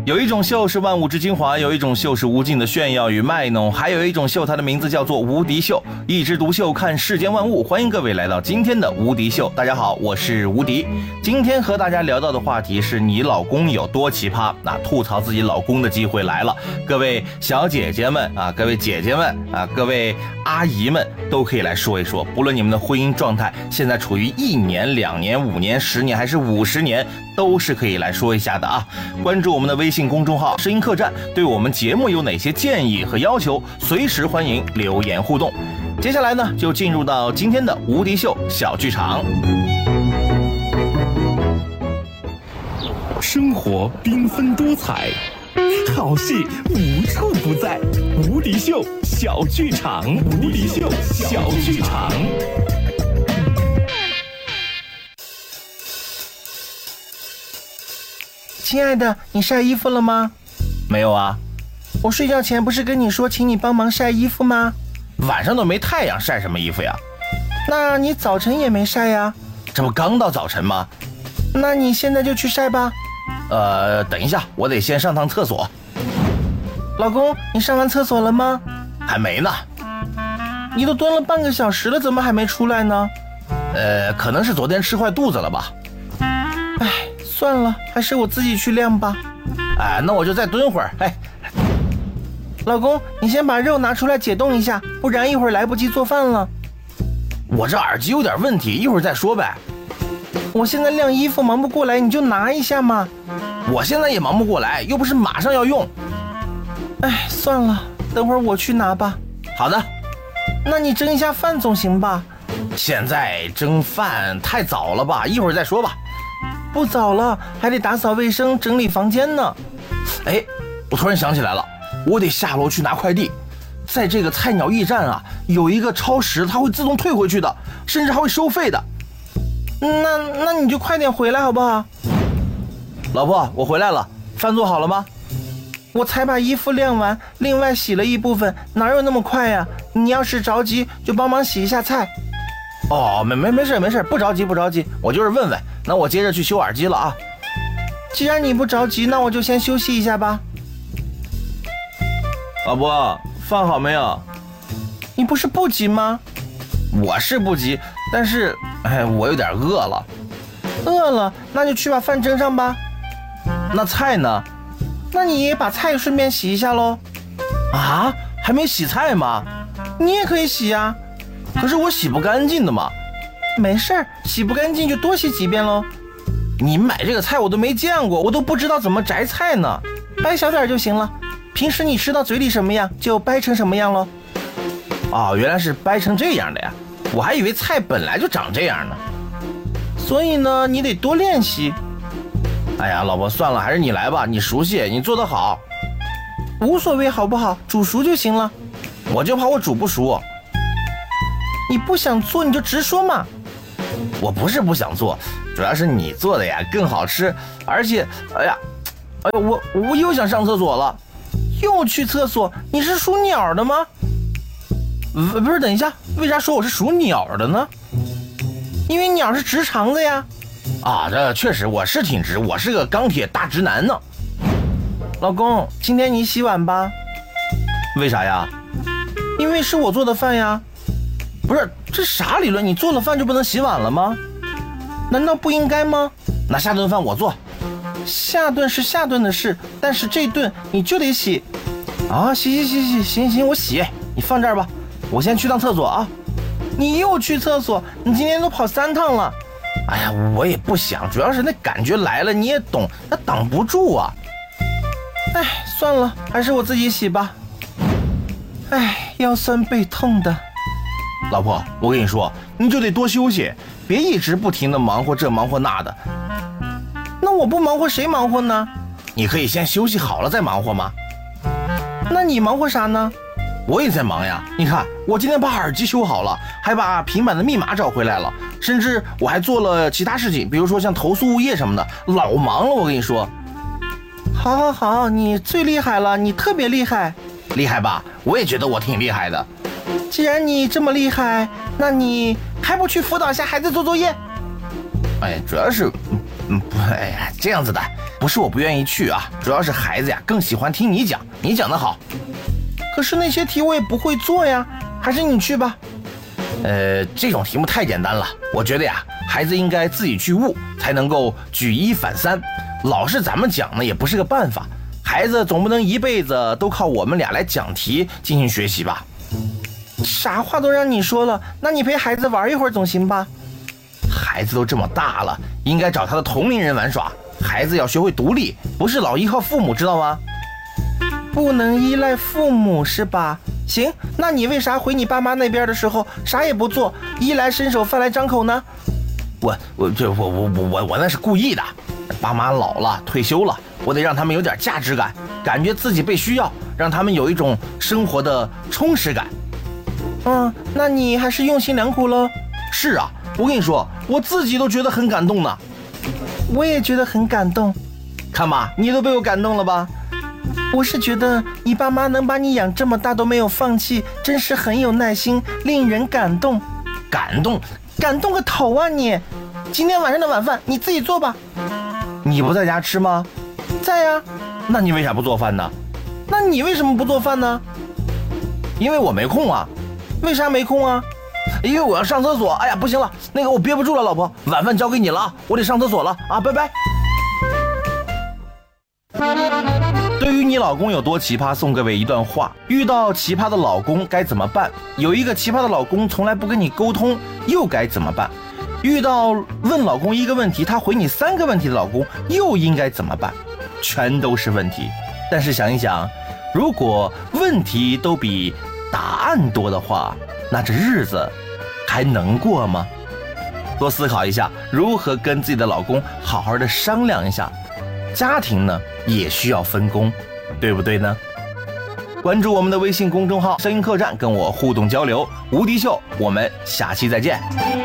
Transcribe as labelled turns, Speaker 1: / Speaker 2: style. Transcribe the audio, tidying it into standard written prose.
Speaker 1: 有一种秀是万物之精华，有一种秀是无尽的炫耀与卖弄，还有一种秀，它的名字叫做无敌秀。一枝独秀，看世间万物。欢迎各位来到今天的无敌秀。大家好，我是无敌。今天和大家聊到的话题是你老公有多奇葩。那吐槽自己老公的机会来了，各位小姐姐们啊，各位姐姐们啊，各位阿姨们都可以来说一说。不论你们的婚姻状态现在处于1年、2年、5年、10年还是50年，都是可以来说一下的啊。关注我们的微信公众号声音客栈，对我们节目有哪些建议和要求，随时欢迎留言互动。接下来呢，就进入到今天的无敌秀小剧场。
Speaker 2: 生活缤纷多彩，好戏无处不在。无敌秀小剧场，无敌秀小剧场。
Speaker 3: 亲爱的，你晒衣服了吗？
Speaker 1: 没有啊。
Speaker 3: 我睡觉前不是跟你说请你帮忙晒衣服吗？
Speaker 1: 晚上都没太阳，晒什么衣服呀？
Speaker 3: 那你早晨也没晒呀？
Speaker 1: 这不刚到早晨吗？
Speaker 3: 那你现在就去晒吧。
Speaker 1: 等一下，我得先上趟厕所。
Speaker 3: 老公，你上完厕所了吗？
Speaker 1: 还没呢。
Speaker 3: 你都蹲了半个小时了，怎么还没出来呢？
Speaker 1: 可能是昨天吃坏肚子了吧。
Speaker 3: 哎，算了，还是我自己去晾吧。
Speaker 1: 哎，那我就再蹲会儿。哎，
Speaker 3: 老公，你先把肉拿出来解冻一下，不然一会儿来不及做饭了。
Speaker 1: 我这耳机有点问题，一会儿再说呗。
Speaker 3: 我现在晾衣服忙不过来，你就拿一下嘛。
Speaker 1: 我现在也忙不过来，又不是马上要用。
Speaker 3: 哎，算了，等会儿我去拿吧。
Speaker 1: 好的。
Speaker 3: 那你蒸一下饭总行吧？
Speaker 1: 现在蒸饭太早了吧，一会儿再说吧。
Speaker 3: 不早了，还得打扫卫生整理房间呢。
Speaker 1: 哎，我突然想起来了，我得下楼去拿快递。在这个菜鸟驿站啊，有一个超时，它会自动退回去的，甚至还会收费的。
Speaker 3: 那你就快点回来好不好？
Speaker 1: 老婆，我回来了，饭做好了吗？
Speaker 3: 我才把衣服晾完，另外洗了一部分，哪有那么快呀？你要是着急，就帮忙洗一下菜。
Speaker 1: 哦，没事，不着急，我就是问问。那我接着去修耳机了啊。
Speaker 3: 既然你不着急，那我就先休息一下吧。
Speaker 1: 老婆，饭好没有？
Speaker 3: 你不是不急吗？
Speaker 1: 我是不急，但是我有点饿了。
Speaker 3: 饿了，那就去把饭蒸上吧。
Speaker 1: 那菜呢？
Speaker 3: 那你也把菜顺便洗一下喽。
Speaker 1: 啊，还没洗菜吗？
Speaker 3: 你也可以洗呀。
Speaker 1: 可是我洗不干净的嘛。
Speaker 3: 没事儿，洗不干净就多洗几遍喽。
Speaker 1: 你买这个菜我都没见过，我都不知道怎么摘菜呢。
Speaker 3: 掰小点就行了，平时你吃到嘴里什么样就掰成什么样咯。
Speaker 1: 哦，原来是掰成这样的呀，我还以为菜本来就长这样呢。
Speaker 3: 所以呢，你得多练习。
Speaker 1: 哎呀，老婆，算了，还是你来吧，你熟悉，你做得好。
Speaker 3: 无所谓好不好，煮熟就行了。
Speaker 1: 我就怕我煮不熟。
Speaker 3: 你不想做你就直说嘛。
Speaker 1: 我不是不想做，主要是你做的呀更好吃，而且我又想上厕所了。
Speaker 3: 又去厕所？你是属鸟的吗？
Speaker 1: 不是，等一下，为啥说我是属鸟的呢？
Speaker 3: 因为鸟是直肠子呀。
Speaker 1: 啊，这确实我是挺直，我是个钢铁大直男呢。
Speaker 3: 老公，今天你洗碗吧。
Speaker 1: 为啥呀？
Speaker 3: 因为是我做的饭呀。
Speaker 1: 不是，这啥理论？你做了饭就不能洗碗了吗？
Speaker 3: 难道不应该吗？
Speaker 1: 那下顿饭我做。
Speaker 3: 下顿是下顿的事，但是这顿你就得洗。啊，行，我洗，你放这儿吧，我先去趟厕所啊。你又去厕所？你今天都跑3趟了。
Speaker 1: 哎呀，我也不想，主要是那感觉来了，你也懂，那挡不住啊。
Speaker 3: 哎，算了，还是我自己洗吧。哎，腰酸背痛的。
Speaker 1: 老婆，我跟你说，你就得多休息，别一直不停的忙活这忙活那的。
Speaker 3: 那我不忙活谁忙活呢？
Speaker 1: 你可以先休息好了再忙活吗？
Speaker 3: 那你忙活啥呢？
Speaker 1: 我也在忙呀，你看我今天把耳机修好了，还把平板的密码找回来了，甚至我还做了其他事情，比如说像投诉物业什么的，老忙了，我跟你说。
Speaker 3: 好，你最厉害了，你特别厉害。
Speaker 1: 厉害吧？我也觉得我挺厉害的。
Speaker 3: 既然你这么厉害，那你还不去辅导一下孩子做作业？
Speaker 1: 哎，主要是，哎呀，这样子的，
Speaker 3: 不是我不愿意去啊，主要是孩子呀更喜欢听你讲，你讲得好。可是那些题我也不会做呀，还是你去吧。这种题目太简单了，我觉得呀，孩子应该自己去悟，才能够举一反三。老是咱们讲呢，也不是个办法。孩子总不能一辈子都靠我们俩来讲题进行学习吧？啥话都让你说了，那你陪孩子玩一会儿总行吧？孩子都这么大了，应该找他的同龄人玩耍。孩子要学会独立，不是老依靠父母，知道吗？不能依赖父母是吧？行，那你为啥回你爸妈那边的时候啥也不做，衣来伸手饭来张口呢？我那是故意的。爸妈老了退休了，我得让他们有点价值感，感觉自己被需要，让他们有一种生活的充实感。那你还是用心良苦了。是啊，我跟你说，我自己都觉得很感动呢。我也觉得很感动。看吧，你都被我感动了吧？我是觉得你爸妈能把你养这么大都没有放弃，真是很有耐心，令人感动。感动个头啊你！今天晚上的晚饭你自己做吧。你不在家吃吗？在呀。那你为啥不做饭呢？那你为什么不做饭呢？因为我没空啊。为啥没空啊？因为我要上厕所。哎呀，不行了，那个我憋不住了，老婆，晚饭交给你了啊，我得上厕所了啊，拜拜。对于你老公有多奇葩，送各位一段话：遇到奇葩的老公该怎么办？有一个奇葩的老公从来不跟你沟通，又该怎么办？遇到问老公一个问题，他回你3个问题的老公，又应该怎么办？全都是问题。但是想一想，如果问题都比答案多的话，那这日子还能过吗？多思考一下，如何跟自己的老公好好的商量一下。家庭呢也需要分工，对不对呢？关注我们的微信公众号声音客栈，跟我互动交流。无敌秀，我们下期再见。